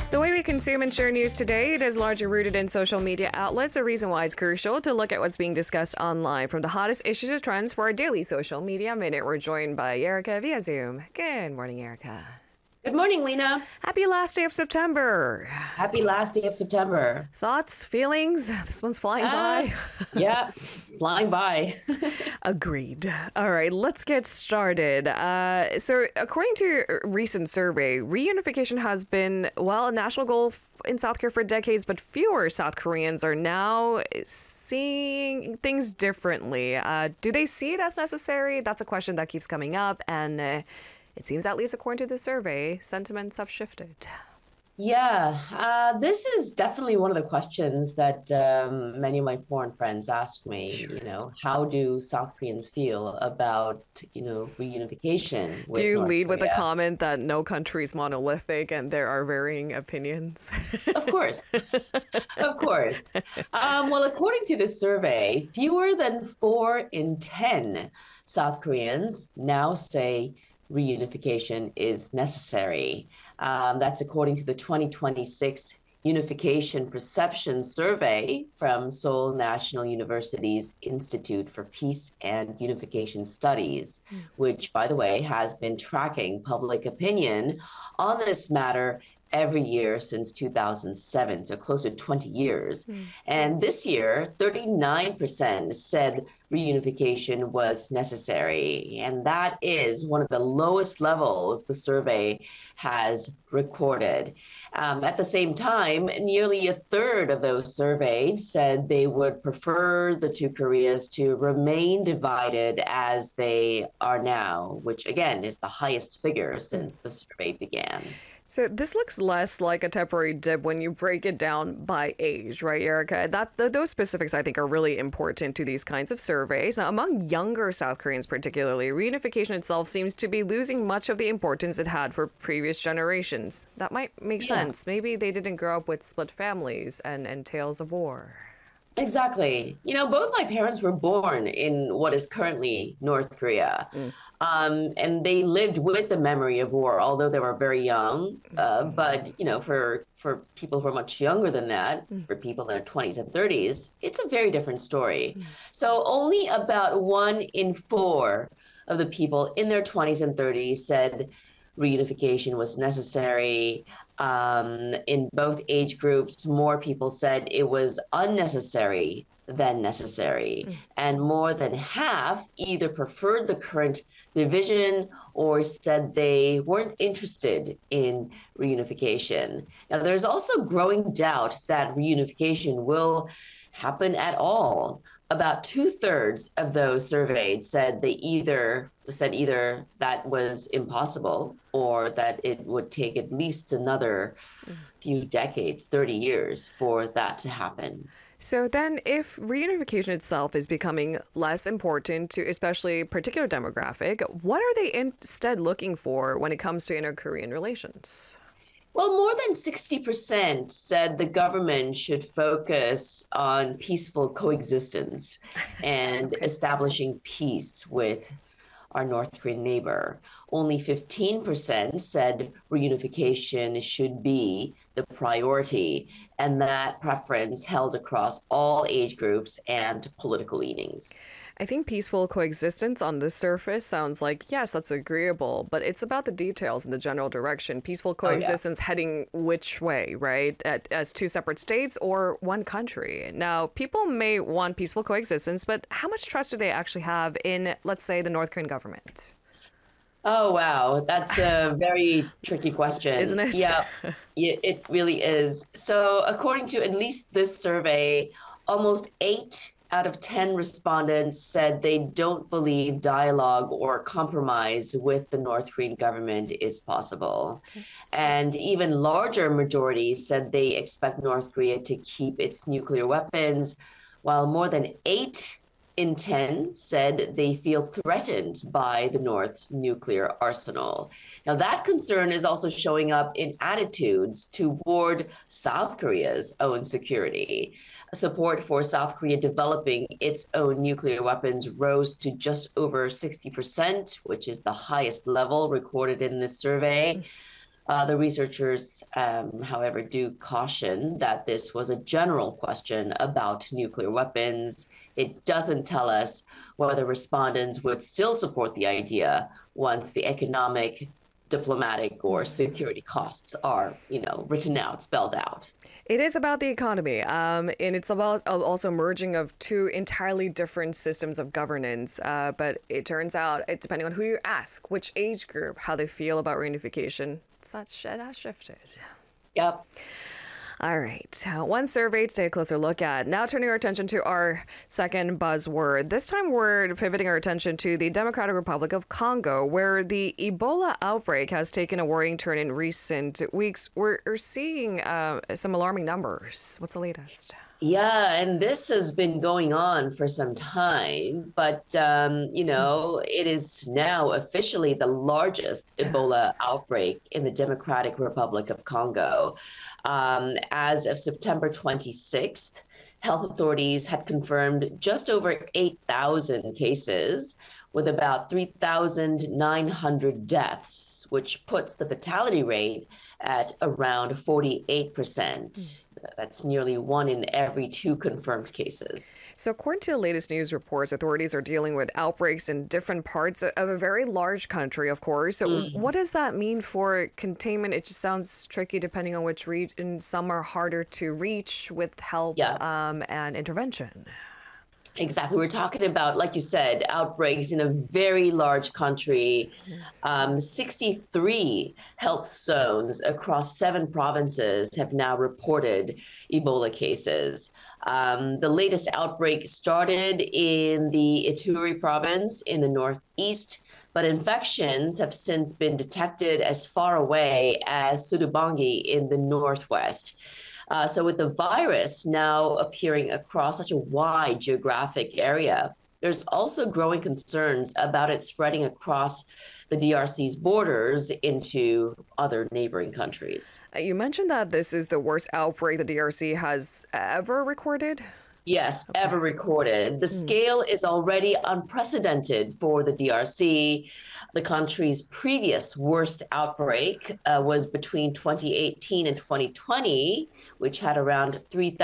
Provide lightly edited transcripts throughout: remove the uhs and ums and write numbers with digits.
The way we consume and share news today, it is largely rooted in social media outlets, a reason why it's crucial to look at what's being discussed online. From the hottest issues to trends for our daily social media minute, we're joined by Erica via Zoom. Good morning, Erica. Good morning, Lena. Happy last day of September. Happy last day of September. Thoughts, feelings? This one's flying by. Yeah, flying by. Agreed. All right, let's get started. So according to a recent survey, reunification has been, well, a national goal in South Korea for decades, but fewer South Koreans are now seeing things differently. Do they see it as necessary? That's a question that keeps coming up, and it seems, at least according to the survey, sentiments have shifted. Yeah, this is definitely one of the questions that many of my foreign friends ask me. Sure. How do South Koreans feel about, reunification with Do you North lead with the Korea? comment that no country is monolithic and there are varying opinions? Of course. Of course. Well, according to this survey, fewer than 4 in 10 South Koreans now say reunification is necessary. That's according to the 2026 Unification Perception Survey from Seoul National University's Institute for Peace and Unification Studies, which, by the way, has been tracking public opinion on this matter every year since 2007, so close to 20 years. And this year, 39% said reunification was necessary. And that is one of the lowest levels the survey has recorded. At the same time, nearly a third of those surveyed said they would prefer the two Koreas to remain divided as they are now, which again is the highest figure since the survey began. So this looks less like a temporary dip when you break it down by age, right, Erica? Those specifics, I think, are really important to these kinds of surveys. Now, among younger South Koreans particularly, reunification itself seems to be losing much of the importance it had for previous generations. That might make sense. Maybe they didn't grow up with split families and tales of war. Exactly. Both my parents were born in what is currently North Korea. And they lived with the memory of war, although they were very young. But, for people who are much younger than that, for people in their 20s and 30s, it's a very different story. So only about 1 in 4 of the people in their 20s and 30s said reunification was necessary. In both age groups, more people said it was unnecessary than necessary. And more than half either preferred the current division or said they weren't interested in reunification. Now, there's also growing doubt that reunification will happen at all. About 2/3 of those surveyed said either that was impossible or that it would take at least another few decades, 30 years, for that to happen. So then if reunification itself is becoming less important to especially a particular demographic, what are they instead looking for when it comes to inter-Korean relations? Well, more than 60% said the government should focus on peaceful coexistence and establishing peace with our North Korean neighbor. Only 15% said reunification should be the priority, and that preference held across all age groups and political leanings. I think peaceful coexistence on the surface sounds like, yes, that's agreeable, but it's about the details and the general direction. Peaceful coexistence heading which way, right? As two separate states or one country. Now, people may want peaceful coexistence, but how much trust do they actually have in, let's say, the North Korean government? Oh, wow. That's a very tricky question. Isn't it? Yeah, it really is. So according to at least this survey, almost 8 out of 10 respondents said they don't believe dialogue or compromise with the North Korean government is possible. And even larger majorities said they expect North Korea to keep its nuclear weapons, while more than 8 in 10 said they feel threatened by the North's nuclear arsenal. Now, that concern is also showing up in attitudes toward South Korea's own security. Support for South Korea developing its own nuclear weapons rose to just over 60%, which is the highest level recorded in this survey. The researchers, however, do caution that this was a general question about nuclear weapons. It doesn't tell us whether respondents would still support the idea once the economic, diplomatic, or security costs are, written out, spelled out. It is about the economy, and it's about also merging of two entirely different systems of governance. But it turns out, depending on who you ask, which age group, how they feel about reunification, that has shifted. Yep. All right. One survey to take a closer look at. Now turning our attention to our second buzzword. This time we're pivoting our attention to the Democratic Republic of Congo, where the Ebola outbreak has taken a worrying turn in recent weeks. We're seeing some alarming numbers. What's the latest? Yeah, and this has been going on for some time, but it is now officially the largest Ebola outbreak in the Democratic Republic of Congo. As of September 26th, health authorities had confirmed just over 8,000 cases, with about 3,900 deaths, which puts the fatality rate at around 48%. That's nearly 1 in every 2 confirmed cases. So according to the latest news reports, authorities are dealing with outbreaks in different parts of a very large country, of course. So what does that mean for containment? It just sounds tricky depending on which region. Some are harder to reach with help and intervention. Exactly. We're talking about, like you said, outbreaks in a very large country, 63 health zones across 7 provinces have now reported Ebola cases. The latest outbreak started in the Ituri province in the northeast, but infections have since been detected as far away as Sudubangi in the northwest. So with the virus now appearing across such a wide geographic area, there's also growing concerns about it spreading across the DRC's borders into other neighboring countries. You mentioned that this is the worst outbreak the DRC has ever recorded. Yes, ever recorded. The scale is already unprecedented for the DRC. The country's previous worst outbreak was between 2018 and 2020, which had around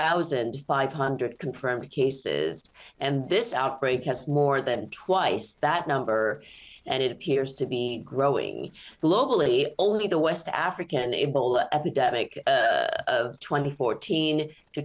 3,500 confirmed cases. And this outbreak has more than twice that number, and it appears to be growing. Globally, only the West African Ebola epidemic of 2014 to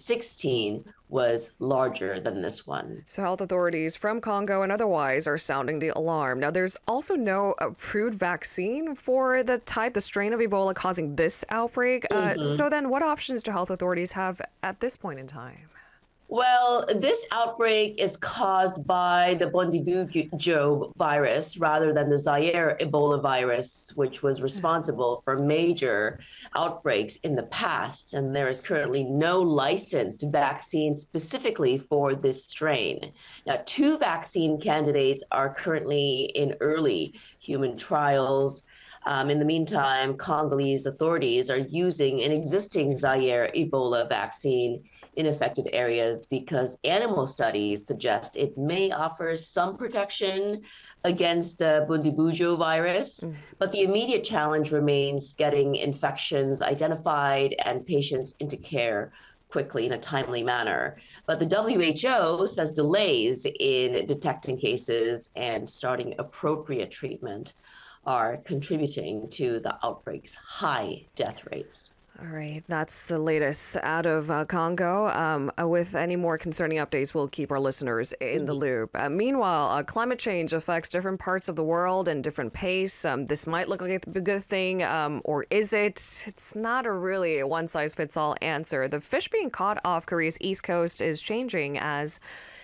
2016 was larger than this one. So health authorities from Congo and otherwise are sounding the alarm. Now, there's also no approved vaccine for the strain of Ebola causing this outbreak. So then what options do health authorities have at this point in time? Well, this outbreak is caused by the Bundibugyo virus rather than the Zaire Ebola virus, which was responsible for major outbreaks in the past. And there is currently no licensed vaccine specifically for this strain. Now, 2 vaccine candidates are currently in early human trials. In the meantime, Congolese authorities are using an existing Zaire Ebola vaccine in affected areas because animal studies suggest it may offer some protection against Bundibugyo virus. But the immediate challenge remains getting infections identified and patients into care quickly in a timely manner. But the WHO says delays in detecting cases and starting appropriate treatment are contributing to the outbreak's high death rates. All right, that's the latest out of Congo. With any more concerning updates, we'll keep our listeners in the loop. Meanwhile, climate change affects different parts of the world and different pace. This might look like a good thing, or is it? It's not really a one-size-fits-all answer. The fish being caught off Korea's east coast is changing as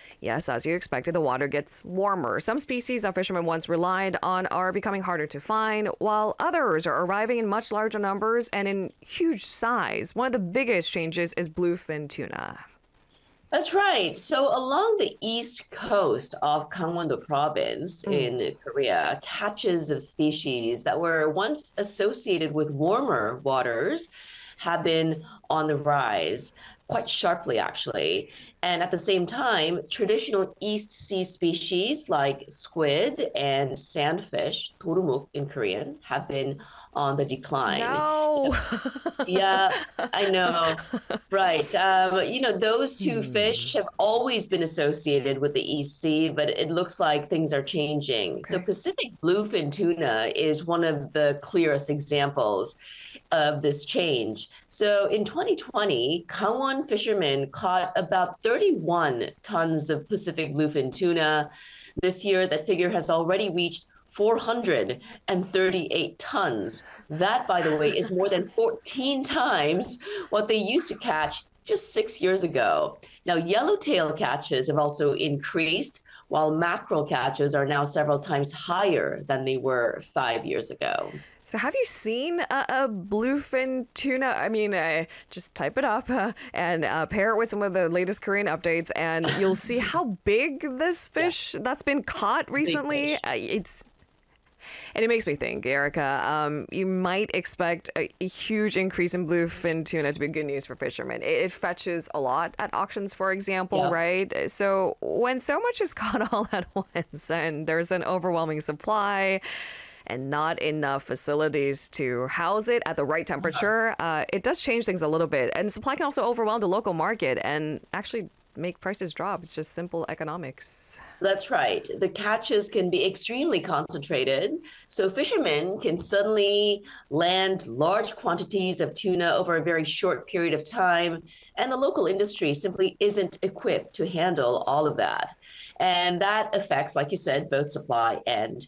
you expected, the water gets warmer. Some species that fishermen once relied on are becoming harder to find, while others are arriving in much larger numbers and in huge size. One of the biggest changes is bluefin tuna. That's right. So along the east coast of Gangwon-do province in Korea, catches of species that were once associated with warmer waters have been on the rise quite sharply, actually. And at the same time, traditional East Sea species like squid and sandfish, 도루묵 in Korean, have been on the decline. No. Yeah, I know. Right. Those two fish have always been associated with the East Sea, but it looks like things are changing. So Okay. Pacific bluefin tuna is one of the clearest examples of this change. So in 2020, Gangwon fishermen caught about 31 tons of Pacific bluefin tuna. This year, that figure has already reached 438 tons. That, by the way, is more than 14 times what they used to catch just 6 years ago. Now, yellowtail catches have also increased, while mackerel catches are now several times higher than they were 5 years ago. So have you seen a bluefin tuna? I mean, just type it up and pair it with some of the latest Korean updates, and you'll see how big this fish that's been caught recently. And it makes me think, Erica, you might expect a huge increase in bluefin tuna to be good news for fishermen. It fetches a lot at auctions, for example, right? So when so much is caught all at once and there's an overwhelming supply and not enough facilities to house it at the right temperature, it does change things a little bit. And supply can also overwhelm the local market and actually make prices drop. It's just simple economics. That's right. The catches can be extremely concentrated. So fishermen can suddenly land large quantities of tuna over a very short period of time. And the local industry simply isn't equipped to handle all of that. And that affects, like you said, both supply and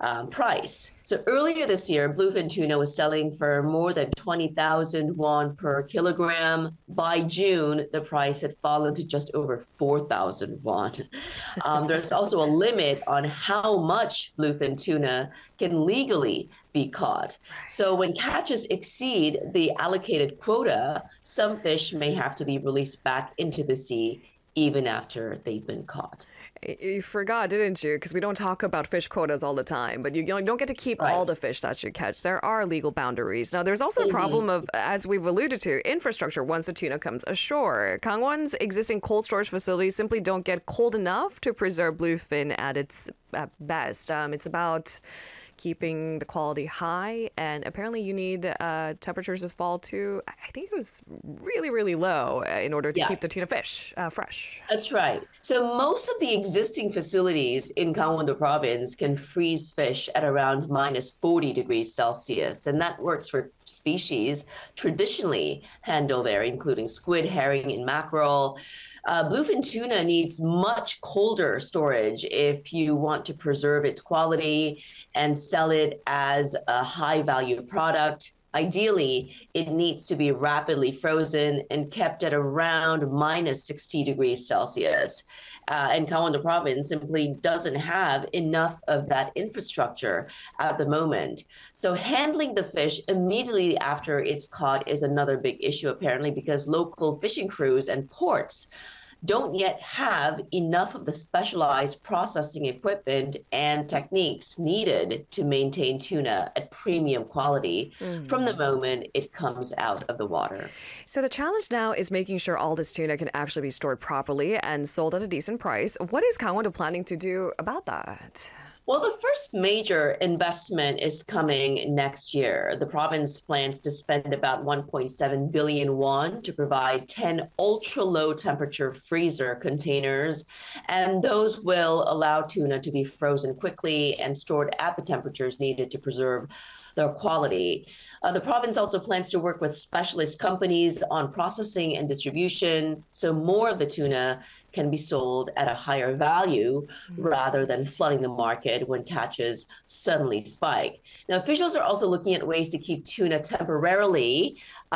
price. So earlier this year, bluefin tuna was selling for more than 20,000 won per kilogram. By June, the price had fallen to just over 4,000 won. There's also a limit on how much bluefin tuna can legally be caught. So when catches exceed the allocated quota, some fish may have to be released back into the sea even after they've been caught. You forgot, didn't you? Because we don't talk about fish quotas all the time, but you don't get to keep all the fish that you catch. There are legal boundaries. Now, there's also a problem of, as we've alluded to, infrastructure once the tuna comes ashore. Gangwon's existing cold storage facilities simply don't get cold enough to preserve bluefin at its best. It's about keeping the quality high, and apparently you need temperatures this fall to, I think it was really, really low in order to keep the tuna fish fresh. That's right. So most of the existing facilities in Gangwon-do province can freeze fish at around minus 40 degrees Celsius, and that works for species traditionally handled there, including squid, herring, and mackerel. Bluefin tuna needs much colder storage if you want to preserve its quality and sell it as a high value product. Ideally, it needs to be rapidly frozen and kept at around minus 60 degrees Celsius. And Gangwon-do province simply doesn't have enough of that infrastructure at the moment. So handling the fish immediately after it's caught is another big issue, apparently, because local fishing crews and ports don't yet have enough of the specialized processing equipment and techniques needed to maintain tuna at premium quality from the moment it comes out of the water. So the challenge now is making sure all this tuna can actually be stored properly and sold at a decent price. What is Gangwon planning to do about that? Well, the first major investment is coming next year. The province plans to spend about 1.7 billion won to provide 10 ultra-low temperature freezer containers, and those will allow tuna to be frozen quickly and stored at the temperatures needed to preserve their quality. The province also plans to work with specialist companies on processing and distribution, so more of the tuna can be sold at a higher value rather than flooding the market when catches suddenly spike. Now, officials are also looking at ways to keep tuna temporarily,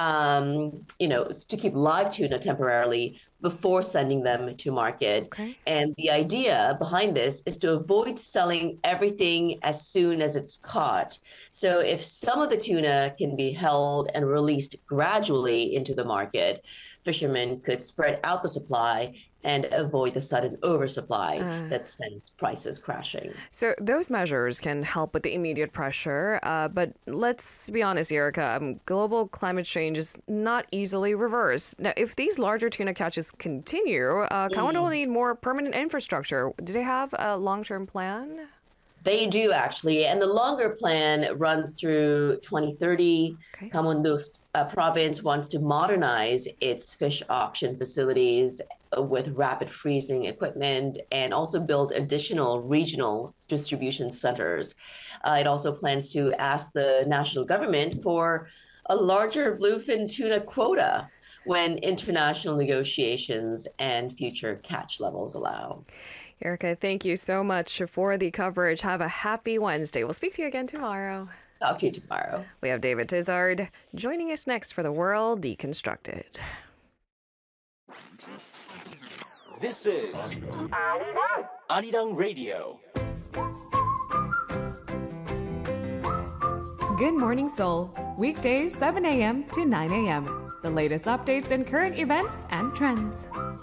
to keep live tuna temporarily before sending them to market. Okay. And the idea behind this is to avoid selling everything as soon as it's caught. So if some of the tuna can be held and released gradually into the market, fishermen could spread out the supply and avoid the sudden oversupply that sends prices crashing. So those measures can help with the immediate pressure, but let's be honest, Erica, global climate change is not easily reversed. Now, if these larger tuna catches continue, Kawan will need more permanent infrastructure. Do they have a long-term plan? They do actually, and the longer plan runs through 2030. Okay. Kamandust province wants to modernize its fish auction facilities with rapid freezing equipment and also build additional regional distribution centers. It also plans to ask the national government for a larger bluefin tuna quota when international negotiations and future catch levels allow. Erica, thank you so much for the coverage. Have a happy Wednesday. We'll speak to you again tomorrow. Talk to you tomorrow. We have David Tizard joining us next for The World Deconstructed. This is Arirang Radio. Good Morning Seoul, weekdays 7 a.m. to 9 a.m. The latest updates and current events and trends.